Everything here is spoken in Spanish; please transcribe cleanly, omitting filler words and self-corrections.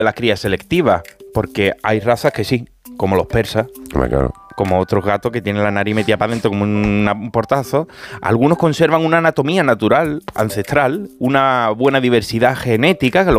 la cría selectiva, porque hay razas que sí, como los persas, Claro. como otros gatos que tienen la nariz metida para adentro como un portazo. Algunos conservan una anatomía natural, ancestral, una buena diversidad genética,